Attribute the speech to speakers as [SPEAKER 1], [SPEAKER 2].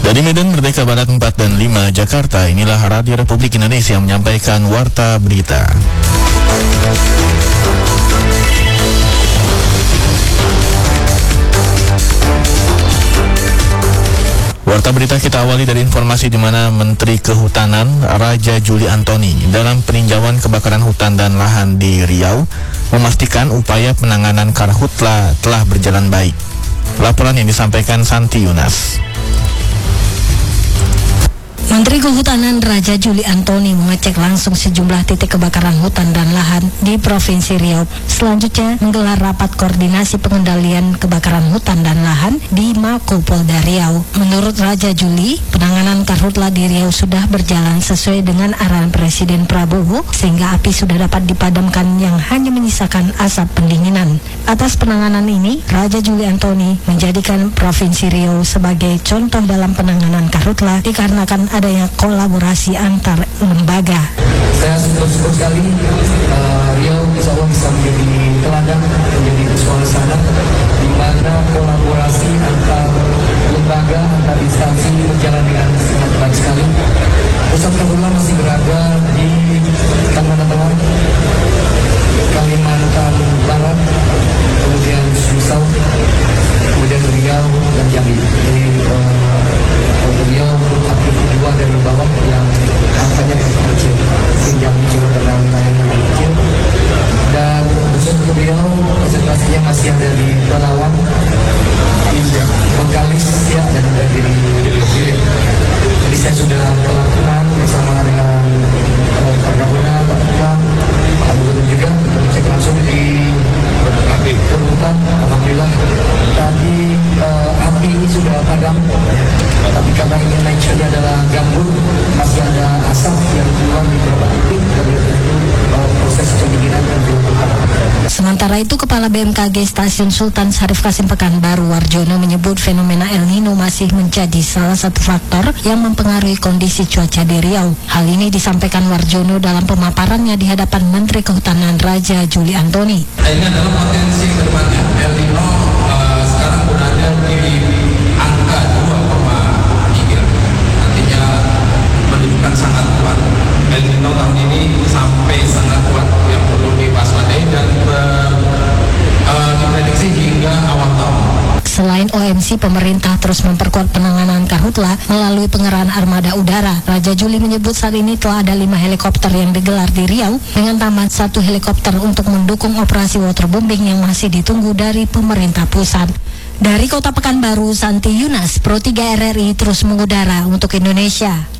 [SPEAKER 1] Dari Medan Merdeka Barat 4 dan 5 Jakarta, inilah Radio Republik Indonesia yang menyampaikan Warta Berita. Warta berita kita awali dari informasi di mana Menteri Kehutanan Raja Juli Antoni dalam peninjauan kebakaran hutan dan lahan di Riau memastikan upaya penanganan karhutla telah berjalan baik. Laporan yang disampaikan Santi Yunas.
[SPEAKER 2] Menteri Kehutanan Raja Juli Antoni mengecek langsung sejumlah titik kebakaran hutan dan lahan di Provinsi Riau. Selanjutnya menggelar rapat koordinasi pengendalian kebakaran hutan dan lahan di Makopolda Riau. Menurut Raja Juli, penanganan karhutla di Riau sudah berjalan sesuai dengan arahan Presiden Prabowo sehingga api sudah dapat dipadamkan yang hanya menyisakan asap pendinginan. Atas penanganan ini, Raja Juli Antoni menjadikan Provinsi Riau sebagai contoh dalam penanganan karhutla dikarenakan adanya kolaborasi antar lembaga.
[SPEAKER 3] Saya syukur sekali Riau insya Allah bisa menjadi teladan, menjadi suasana di mana kolaborasi antar lembaga, antar instansi berjalan dengan sangat baik sekali. Pusat karhutla masih berada di tengah-tengah Kalimantan Barat, kemudian Sulsel, kemudian Riau dan Jambi. Jadi Riau aktif kedua dari bawah yang angkanya kecil, yang kecil dan wilayahnya kecil. Dan khusus untuk Riau konsentrasinya masih ada di Pelawang, Bengkalis, ya, dan ada di Silir. Jadi saya sudah melakukan bersama dengan pergabungan Pak Tukang, Pak Gubernur juga untuk cek langsung di perhutan. Alhamdulillah tadi api ini sudah padam, tapi karena ini nature-nya adalah gambut, masih ada asap yang keluar di beberapa titik, dan itu proses pendinginan yang dilakukan.
[SPEAKER 2] Sementara itu, Kepala BMKG Stasiun Sultan Syarif Kasim Pekanbaru Warjono menyebut fenomena El Nino masih menjadi salah satu faktor yang mempengaruhi kondisi cuaca di Riau. Hal ini disampaikan Warjono dalam pemaparannya di hadapan Menteri Kehutanan Raja Juli Antoni.
[SPEAKER 4] Ini adalah potensi kedepannya. El Nino sekarang berada di angka 2,3, artinya menunjukkan sangat kuat. El Nino tahun ini sampai sangat kuat yang perlu diwaspadai dan diprediksi hingga awal tahun.
[SPEAKER 2] Selain OMC, pemerintah terus memperkuat penanganan karhutla melalui pengerahan armada udara. Raja Juli menyebut saat ini telah ada 5 helikopter yang digelar di Riau dengan tambahan 1 helikopter untuk mendukung operasi waterbombing yang masih ditunggu dari pemerintah pusat. Dari Kota Pekanbaru, Santi Yunas, Pro 3 RRI terus mengudara untuk Indonesia.